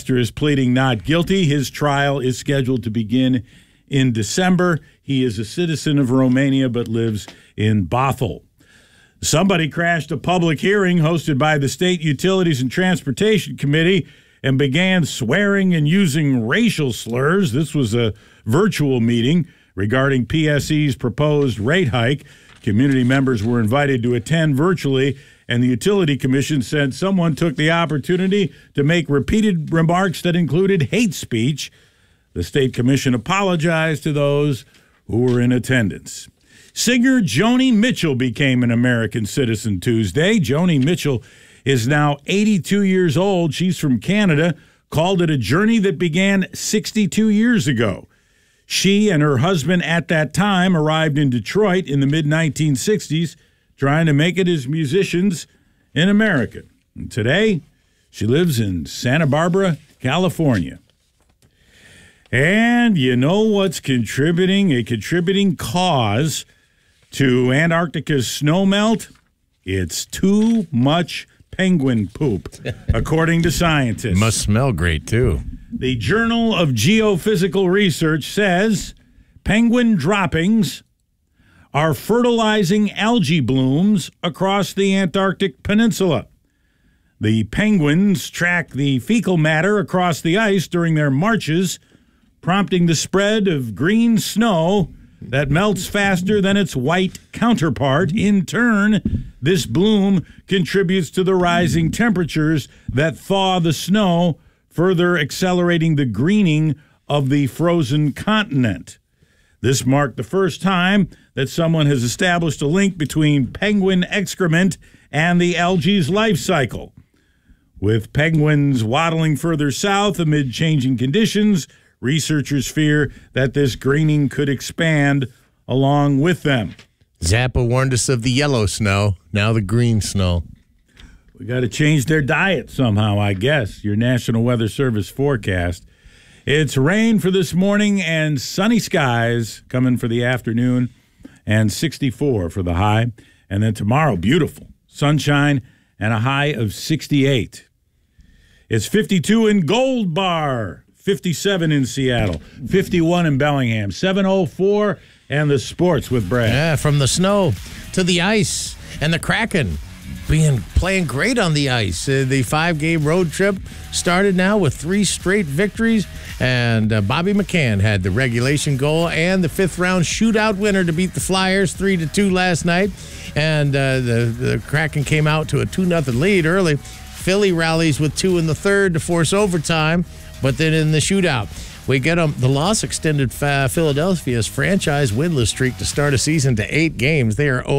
pastor is pleading not guilty. His trial is scheduled to begin in December. He is a citizen of Romania but lives in Bothell. Somebody crashed a public hearing hosted by the State Utilities and Transportation Committee and began swearing and using racial slurs. This was a virtual meeting regarding PSE's proposed rate hike. Community members were invited to attend virtually, and the Utility Commission said someone took the opportunity to make repeated remarks that included hate speech. The State Commission apologized to those who were in attendance. Singer Joni Mitchell became an American citizen Tuesday. Joni Mitchell is now 82 years old. She's from Canada, called it a journey that began 62 years ago. She and her husband at that time arrived in Detroit in the mid-1960s, trying to make it as musicians in America. And today, she lives in Santa Barbara, California. And you know what's contributing? A contributing cause to Antarctica's snowmelt? It's too much penguin poop, according to scientists. Must smell great, too. The Journal of Geophysical Research says penguin droppings are fertilizing algae blooms across the Antarctic Peninsula. The penguins track the fecal matter across the ice during their marches, prompting the spread of green snow that melts faster than its white counterpart. In turn, this bloom contributes to the rising temperatures that thaw the snow, further accelerating the greening of the frozen continent. This marked the first time that someone has established a link between penguin excrement and the algae's life cycle. With penguins waddling further south amid changing conditions, researchers fear that this greening could expand along with them. Zappa warned us of the yellow snow, now the green snow. We got to change their diet somehow, I guess. Your National Weather Service forecast. It's rain for this morning and sunny skies coming for the afternoon and 64 for the high. And then tomorrow, beautiful sunshine and a high of 68. It's 52 in Gold Bar. 57 in Seattle, 51 in Bellingham, 7:04, and the sports with Brad. Yeah, from the snow to the ice and the Kraken playing great on the ice. The 5-game road trip started now with 3 straight victories, and Bobby McCann had the regulation goal and the 5th-round shootout winner to beat the Flyers 3-2 last night, and the Kraken came out to a 2-0 lead early. Philly rallies with 2 in the third to force overtime. But then in the shootout, we get them. The loss extended Philadelphia's franchise winless streak to start a season to 8 games. They are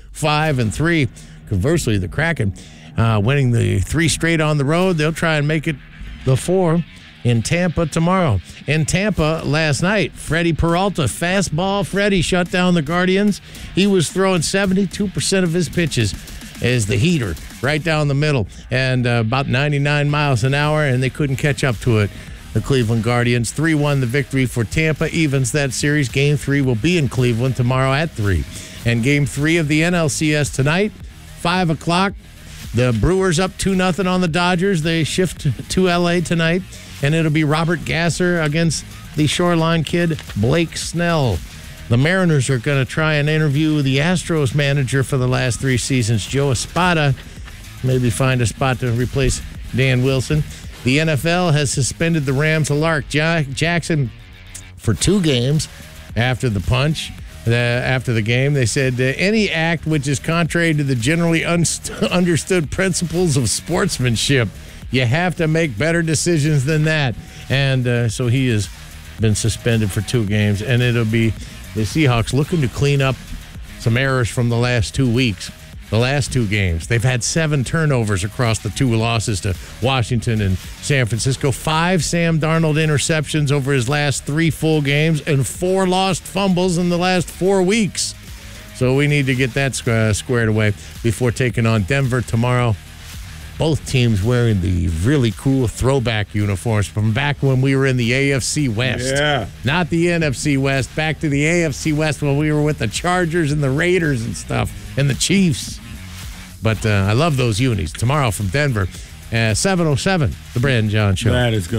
0-5-3. Conversely, the Kraken winning the 3 straight on the road. They'll try and make it the 4 in Tampa tomorrow. In Tampa last night, Freddie Peralta, fastball Freddie, shut down the Guardians. He was throwing 72% of his pitches as the heater right down the middle and about 99 miles an hour, and they couldn't catch up to it. The Cleveland Guardians 3-1 the victory for Tampa, evens that series. Game 3 will be in Cleveland tomorrow at 3. And Game 3 of the NLCS tonight, 5 o'clock. The Brewers up 2-0 on the Dodgers. They shift to L.A. tonight, and it'll be Robert Gasser against the Shoreline kid, Blake Snell. The Mariners are going to try and interview the Astros manager for the last 3 seasons, Joe Espada. Maybe find a spot to replace Dan Wilson. The NFL has suspended the Rams' Lark Jackson for 2 games after the punch. After the game, they said any act which is contrary to the generally understood principles of sportsmanship, you have to make better decisions than that. And so he has been suspended for 2 games, and it'll be the Seahawks looking to clean up some errors from the last 2 weeks. The last 2 games, they've had 7 turnovers across the 2 losses to Washington and San Francisco. 5 Sam Darnold interceptions over his last 3 full games and 4 lost fumbles in the last 4 weeks. So we need to get that squared away before taking on Denver tomorrow. Both teams wearing the really cool throwback uniforms from back when we were in the AFC West. Yeah. Not the NFC West. Back to the AFC West when we were with the Chargers and the Raiders and stuff and the Chiefs. But I love those unis. Tomorrow from Denver, 7:07, The Brad and John Show. That is good.